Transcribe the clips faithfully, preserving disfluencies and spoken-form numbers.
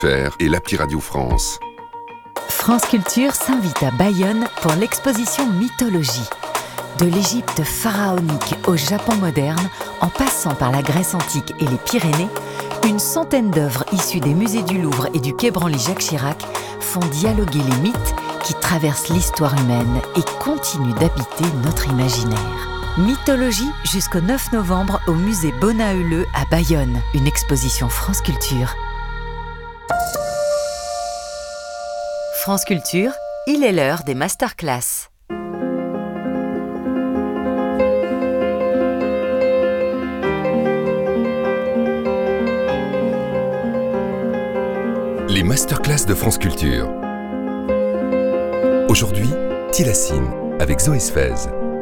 Faire et l'appli Radio France. France Culture s'invite à Bayonne pour l'exposition Mythologie. De l'Égypte pharaonique au Japon moderne, en passant par la Grèce antique et les Pyrénées, une centaine d'œuvres issues des musées du Louvre et du quai Branly-Jacques Chirac font dialoguer les mythes qui traversent l'histoire humaine et continuent d'habiter notre imaginaire. Mythologie jusqu'au neuf novembre au musée Bonaeuleux à Bayonne, une exposition France Culture. France Culture, il est l'heure des masterclass. Les masterclass de France Culture. Aujourd'hui, Tilacine avec Zoé Sfez.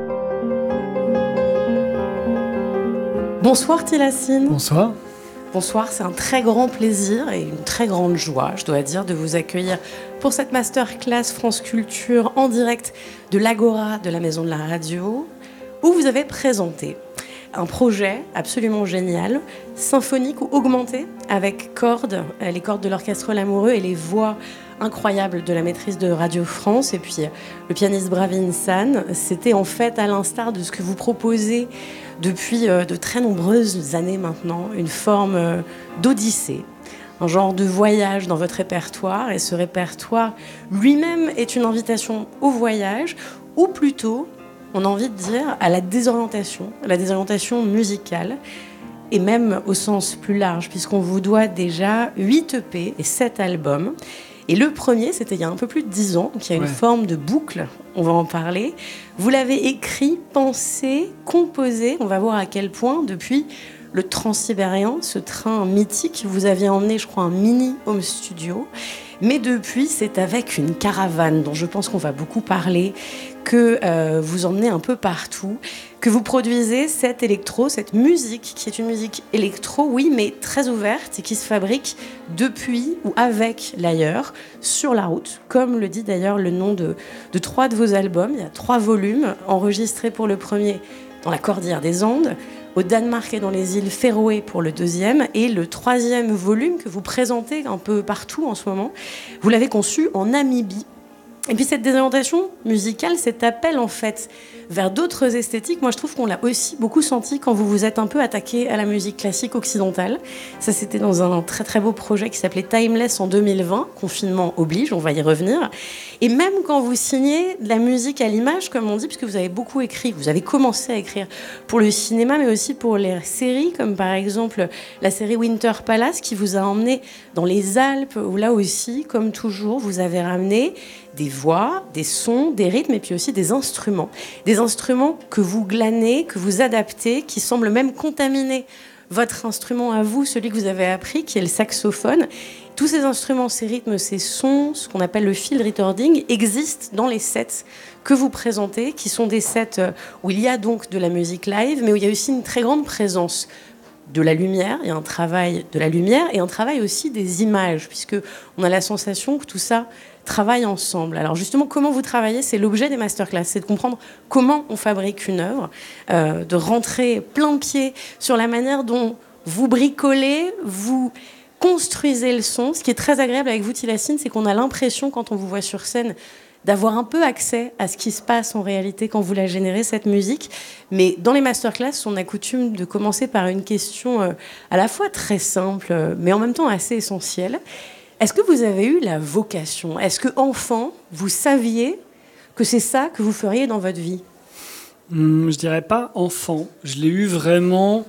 Bonsoir Tilacine. Bonsoir. Bonsoir, c'est un très grand plaisir et une très grande joie, je dois dire, de vous accueillir pour cette masterclass France Culture en direct de l'Agora de la Maison de la Radio, où vous avez présenté un projet absolument génial, symphonique ou augmenté, avec cordes, les cordes de l'orchestre Lamoureux et les voix incroyables de la maîtrise de Radio France, et puis le pianiste Bravin San. C'était en fait à l'instar de ce que vous proposez depuis de très nombreuses années maintenant, une forme d'odyssée, un genre de voyage dans votre répertoire, et ce répertoire lui-même est une invitation au voyage, ou plutôt, on a envie de dire, à la désorientation, à la désorientation musicale, et même au sens plus large, puisqu'on vous doit déjà huit E P et sept albums. Et le premier, c'était il y a un peu plus de dix ans, donc il y a ouais. une forme de boucle, on va en parler. Vous l'avez écrit, pensé, composé, on va voir à quel point, depuis le Transsibérien, ce train mythique, vous aviez emmené, je crois, un mini home studio. Mais depuis, c'est avec une caravane dont je pense qu'on va beaucoup parler, que euh, vous emmenez un peu partout, que vous produisez cette électro, cette musique, qui est une musique électro, oui, mais très ouverte et qui se fabrique depuis ou avec l'ailleurs, sur la route, comme le dit d'ailleurs le nom de, de trois de vos albums. Il y a trois volumes enregistrés pour le premier dans la Cordillère des Andes, au Danemark et dans les îles Féroé pour le deuxième, et le troisième volume que vous présentez un peu partout en ce moment, vous l'avez conçu en Namibie. Et puis cette désorientation musicale, cet appel en fait vers d'autres esthétiques, moi je trouve qu'on l'a aussi beaucoup senti quand vous vous êtes un peu attaqué à la musique classique occidentale. Ça c'était dans un très très beau projet qui s'appelait Timeless en deux mille vingt, confinement oblige, on va y revenir. Et même quand vous signez de la musique à l'image, comme on dit, puisque vous avez beaucoup écrit, vous avez commencé à écrire pour le cinéma, mais aussi pour les séries, comme par exemple la série Winter Palace, qui vous a emmené dans les Alpes, où là aussi, comme toujours, vous avez ramené des voix, des sons, des rythmes et puis aussi des instruments. Des instruments que vous glanez, que vous adaptez, qui semblent même contaminer votre instrument à vous, celui que vous avez appris, qui est le saxophone. Tous ces instruments, ces rythmes, ces sons, ce qu'on appelle le field recording, existent dans les sets que vous présentez, qui sont des sets où il y a donc de la musique live, mais où il y a aussi une très grande présence de la lumière, il y a un travail de la lumière et un travail aussi des images, puisqu'on a la sensation que tout ça travaille ensemble. Alors justement, comment vous travaillez, c'est l'objet des masterclass, c'est de comprendre comment on fabrique une œuvre, euh, de rentrer plein de pied sur la manière dont vous bricolez, vous construisez le son. Ce qui est très agréable avec vous, Tilacine, c'est qu'on a l'impression, quand on vous voit sur scène, d'avoir un peu accès à ce qui se passe en réalité quand vous la générez, cette musique. Mais dans les masterclass, on a coutume de commencer par une question euh, à la fois très simple, mais en même temps assez essentielle. Est-ce que vous avez eu la vocation ? Est-ce que, enfant, vous saviez que c'est ça que vous feriez dans votre vie ? Hum, je dirais pas enfant. Je l'ai eu vraiment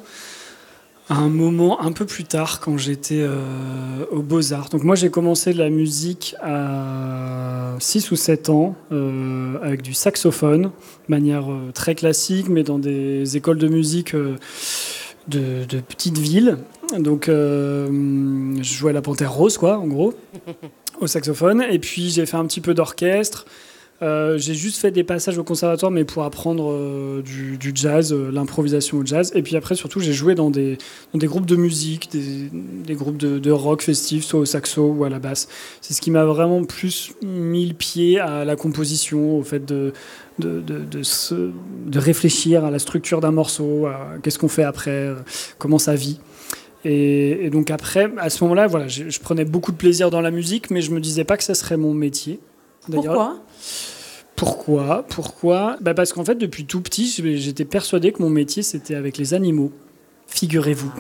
à un moment un peu plus tard, quand j'étais euh, aux Beaux-Arts. Donc moi, j'ai commencé la musique à six ou sept ans, euh, avec du saxophone, de manière euh, très classique, mais dans des écoles de musique euh, de, de petites villes. Donc, euh, je jouais à la Panthère Rose, quoi, en gros, au saxophone. Et puis, j'ai fait un petit peu d'orchestre. Euh, j'ai juste fait des passages au conservatoire, mais pour apprendre euh, du, du jazz, euh, l'improvisation au jazz. Et puis après, surtout, j'ai joué dans des, dans des groupes de musique, des, des groupes de, de rock festifs, soit au saxo ou à la basse. C'est ce qui m'a vraiment plus mis le pied à la composition, au fait de, de, de, de, se, de réfléchir à la structure d'un morceau, à qu'est-ce qu'on fait après, comment ça vit. Et, et donc après, à ce moment-là, voilà, je, je prenais beaucoup de plaisir dans la musique, mais je me disais pas que ça serait mon métier. D'ailleurs, Pourquoi ? Pourquoi Pourquoi bah Parce qu'en fait, depuis tout petit, j'étais persuadé que mon métier, c'était avec les animaux. Figurez-vous.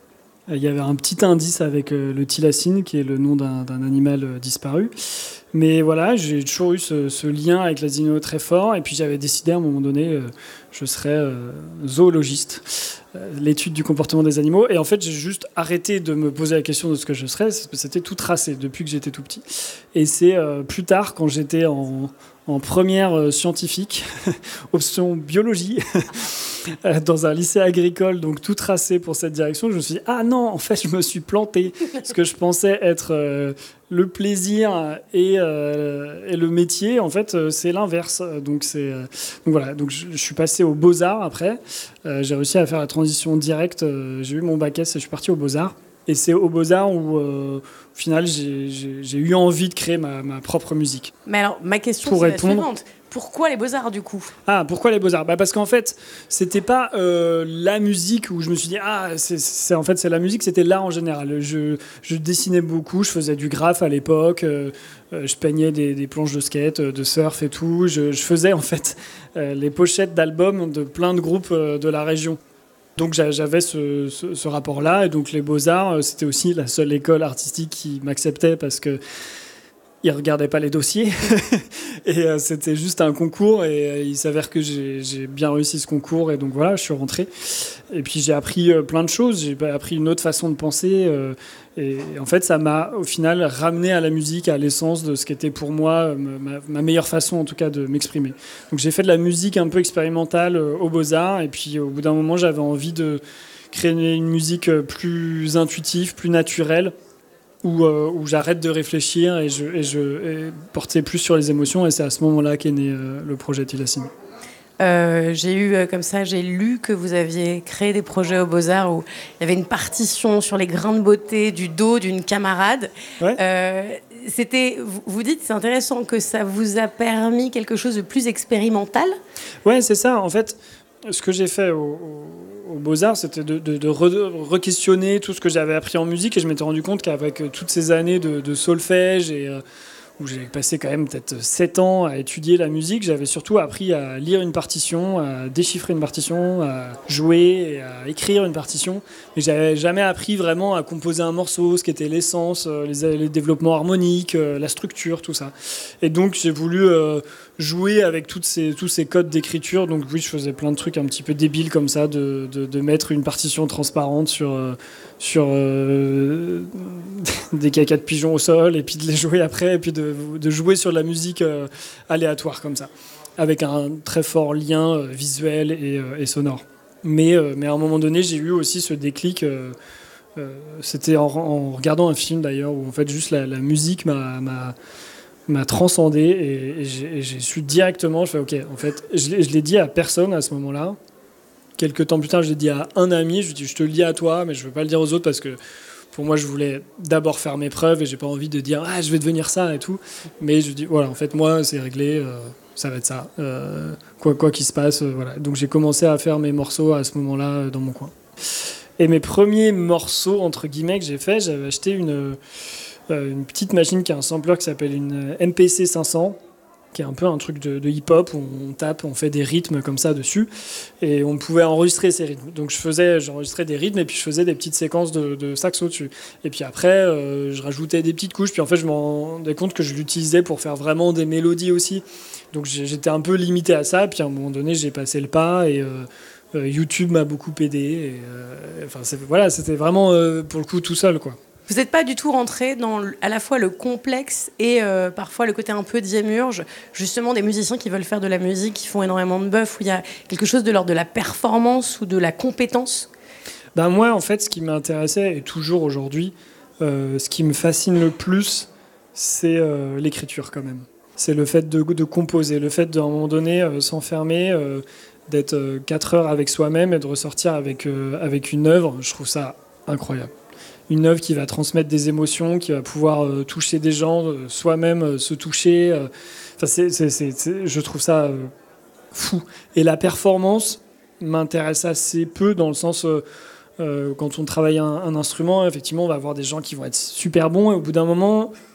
Il y avait un petit indice avec euh, le thylacine, qui est le nom d'un, d'un animal euh, disparu. Mais voilà, j'ai toujours eu ce, ce lien avec les animaux très fort. Et puis j'avais décidé à un moment donné, euh, je serais euh, zoologiste, euh, l'étude du comportement des animaux. Et en fait, j'ai juste arrêté de me poser la question de ce que je serais. C'était tout tracé depuis que j'étais tout petit. Et c'est euh, plus tard, quand j'étais en, en première euh, scientifique, option biologie, dans un lycée agricole, donc tout tracé pour cette direction, je me suis dit, ah non, en fait, je me suis planté. Ce que je pensais être euh, le plaisir et, euh, et le métier, en fait, euh, c'est l'inverse. Donc, c'est, euh, donc voilà, donc je, je suis passé aux Beaux-Arts après. Euh, j'ai réussi à faire la transition directe. Euh, j'ai eu mon bac S et je suis parti aux Beaux-Arts. Et c'est aux Beaux-Arts où, euh, au final, j'ai, j'ai, j'ai eu envie de créer ma, ma propre musique. Mais alors, ma question, Pour c'est répondre... la suivante. Pourquoi les Beaux-Arts, du coup ? Ah, pourquoi les Beaux-Arts ? Bah parce qu'en fait, c'était pas euh, la musique où je me suis dit, ah, c'est, c'est, en fait, c'est la musique, c'était l'art en général. Je, je dessinais beaucoup, je faisais du graphe à l'époque, euh, je peignais des, des planches de skate, de surf et tout. Je, je faisais, en fait, euh, les pochettes d'albums de plein de groupes euh, de la région. Donc j'avais ce, ce, ce rapport-là, et donc les Beaux-Arts, c'était aussi la seule école artistique qui m'acceptait parce que ils regardaient pas les dossiers et euh, c'était juste un concours et euh, il s'avère que j'ai, j'ai bien réussi ce concours et donc voilà, je suis rentré et puis j'ai appris euh, plein de choses, j'ai appris une autre façon de penser euh, et, et en fait ça m'a au final ramené à la musique, à l'essence de ce qu'était pour moi ma, ma meilleure façon en tout cas de m'exprimer. Donc j'ai fait de la musique un peu expérimentale euh, aux Beaux-Arts et puis au bout d'un moment j'avais envie de créer une musique plus intuitive, plus naturelle. Où, euh, où j'arrête de réfléchir et je, et je et porter plus sur les émotions. Et c'est à ce moment-là qu'est né euh, le projet Thylacine. Euh, j'ai eu euh, comme ça, j'ai lu que vous aviez créé des projets aux Beaux-Arts où il y avait une partition sur les grains de beauté du dos d'une camarade. Ouais. Euh, c'était, vous, vous dites, c'est intéressant que ça vous a permis quelque chose de plus expérimental. Ouais, c'est ça. En fait, ce que j'ai fait au, au, aux Beaux-Arts, c'était de, de, de re, re-questionner tout ce que j'avais appris en musique et je m'étais rendu compte qu'avec toutes ces années de, de solfège et euh, où j'ai passé quand même peut-être sept ans à étudier la musique, j'avais surtout appris à lire une partition, à déchiffrer une partition, à jouer et à écrire une partition. Mais j'avais jamais appris vraiment à composer un morceau, ce qu'était l'essence, les, les développements harmoniques, la structure, tout ça. Et donc j'ai voulu euh, jouer avec toutes ces, tous ces codes d'écriture. Donc oui, je faisais plein de trucs un petit peu débiles comme ça, de, de, de mettre une partition transparente sur... Euh, sur euh, des cacas de pigeons au sol et puis de les jouer après et puis de, de jouer sur de la musique euh, aléatoire comme ça avec un très fort lien euh, visuel et, euh, et sonore mais, euh, mais à un moment donné j'ai eu aussi ce déclic euh, euh, c'était en, en regardant un film d'ailleurs où en fait juste la, la musique m'a, m'a, m'a transcendé et, et, j'ai, et j'ai su directement je fais ok en fait je l'ai, je l'ai dit à personne à ce moment-là. Quelques temps plus tard, je l'ai dit à un ami, je lui ai dit, je te le dis à toi, mais je ne veux pas le dire aux autres parce que pour moi, je voulais d'abord faire mes preuves et je n'ai pas envie de dire « Ah, je vais devenir ça » et tout. Mais je dis, voilà, en fait, moi, c'est réglé, euh, ça va être ça. Euh, quoi, quoi qu'il se passe, euh, voilà. Donc, j'ai commencé à faire mes morceaux à ce moment-là euh, dans mon coin. Et mes premiers morceaux, entre guillemets, que j'ai fait, j'avais acheté une, euh, une petite machine qui a un sampler qui s'appelle une M P C cinq cents. Qui est un peu un truc de, de hip-hop où on tape, on fait des rythmes comme ça dessus et on pouvait enregistrer ces rythmes. Donc je faisais, j'enregistrais des rythmes et puis je faisais des petites séquences de, de saxo dessus. Et puis après, euh, je rajoutais des petites couches. Puis en fait, je me rendais compte que je l'utilisais pour faire vraiment des mélodies aussi. Donc j'étais un peu limité à ça. Puis à un moment donné, j'ai passé le pas et euh, euh, YouTube m'a beaucoup aidé. Et, euh, enfin, c'est, voilà, c'était vraiment euh, pour le coup tout seul, quoi. Vous n'êtes pas du tout rentré dans à la fois le complexe et euh, parfois le côté un peu diémurge, justement des musiciens qui veulent faire de la musique, qui font énormément de bœuf, où il y a quelque chose de l'ordre de la performance ou de la compétence. Ben moi, en fait, ce qui m'intéressait, et toujours aujourd'hui, euh, ce qui me fascine le plus, c'est euh, l'écriture quand même. C'est le fait de, de composer, le fait d'un moment donné euh, s'enfermer, euh, d'être euh, quatre heures avec soi-même et de ressortir avec, euh, avec une œuvre. Je trouve ça incroyable. Une œuvre qui va transmettre des émotions, qui va pouvoir euh, toucher des gens, euh, soi-même euh, se toucher. Euh, enfin, c'est, c'est, c'est, c'est, je trouve ça euh, fou. Et la performance m'intéresse assez peu dans le sens... Euh, Euh, quand on travaille un, un instrument, effectivement, on va avoir des gens qui vont être super bons et au bout d'un moment,